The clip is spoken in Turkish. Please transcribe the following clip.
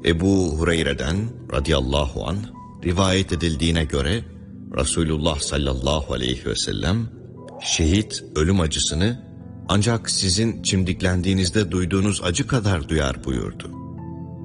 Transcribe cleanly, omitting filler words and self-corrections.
Ebu Hureyre'den radıyallahu anh rivayet edildiğine göre Resulullah sallallahu aleyhi ve sellem şehit ölüm acısını ancak sizin çimdiklendiğinizde duyduğunuz acı kadar duyar buyurdu.